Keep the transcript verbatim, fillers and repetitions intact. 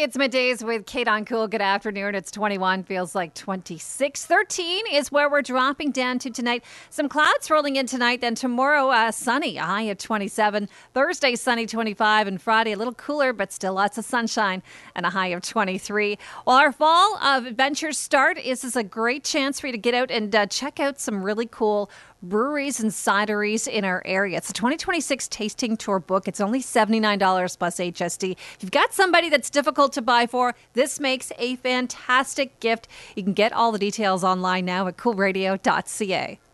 It's middays with Kate on Cool. Good afternoon. It's twenty-one, feels like twenty-six. thirteen is where we're dropping down to tonight. Some clouds rolling in tonight. Then tomorrow, uh, sunny, a high of twenty-seven. Thursday, sunny, twenty-five. And Friday, a little cooler, but still lots of sunshine and a high of twenty-three. Well, our fall of adventures start. This is a great chance for you to get out and uh, check out some really cool breweries and cideries in our area. It's a twenty twenty-six tasting tour book. It's only seventy-nine dollars plus H S D. If you've got somebody that's difficult to buy for, this makes a fantastic gift. You can get all the details online now at cool radio dot c a.